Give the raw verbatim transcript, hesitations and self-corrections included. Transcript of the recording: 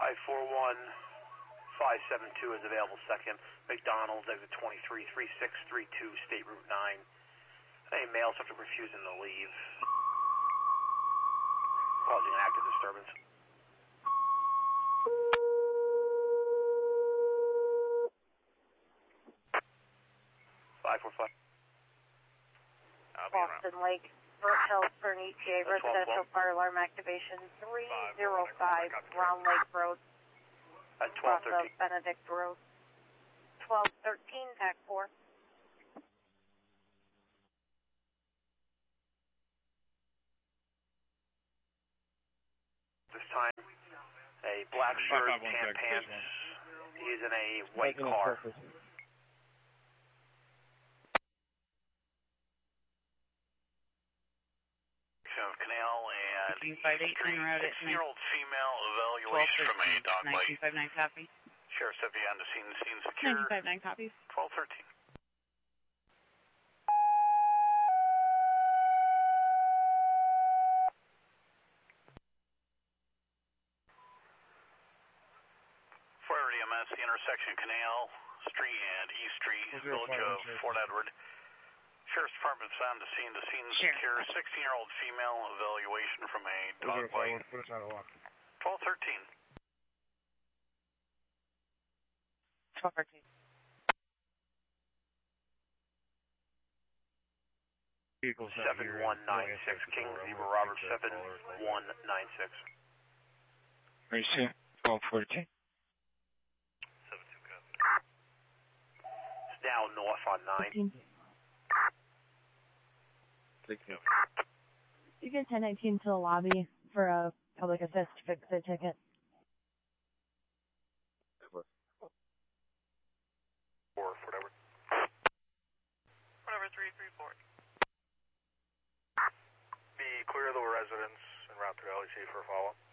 five four one, five seven two is available second. McDonald's, exit twenty-three, three six three two, State Route nine. Any male subject refusing to leave, causing an active disturbance. five four five. Boston Lake, Brook Hill for an E T A residential fire alarm activation three zero five, Round Lake Road. At twelve thirteen. Benedict Road. twelve thirteen, Pack four. This time, a black shirt, tan pants. He is in a white car. Canal and sixteen-year-old female evaluation from a dog bite. nine two five nine copy. Sheriff's deputy on the scene, the scene secure. nine two five nine copies. twelve thirteen. Fire E M S, the intersection Canal Street and East Street, Village of Fort Edward. Sheriff's Department's on the scene. The scene secure. sixteen-year-old female evaluation from a dog bite. twelve thirteen. twelve thirteen. seven one nine six, King Zebra Robert, seven one nine six. Receive, twelve fourteen. seven two, it's now north on nine. You get ten nineteen to the lobby for a public assist to fix the ticket. Or whatever. Whatever, three three four. Be clear of the residents en route to L E C for a follow-up.